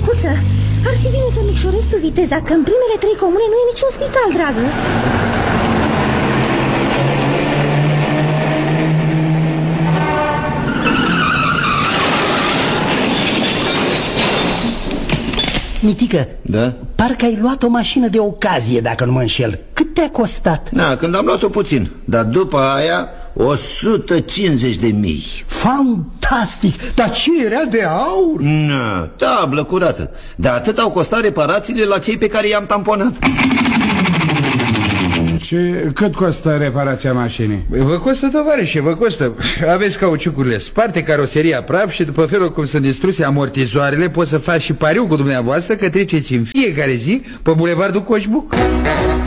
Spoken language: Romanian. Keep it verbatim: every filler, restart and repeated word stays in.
Micuță, ar fi bine să micșorezi tu viteza, că în primele trei comune nu e niciun spital, dragă. Mitică, da? Parcă ai luat o mașină de ocazie, dacă nu mă înșel. Cât te-a costat? Na, când am luat-o puțin, dar după aia o sută cincizeci de mii. Fantastic! Dar ce era de aur? Na, tablă curată. Dar atât au costat reparațiile la cei pe care i-am tamponat. Ce, cât costă reparația mașinii? Vă costă, tovarășe, vă costă. Aveți cauciucurile sparte, caroseria praf și după felul cum sunt distruse amortizoarele, poți să faci și pariu cu dumneavoastră că treceți în fiecare zi pe bulevardul Coșbuc.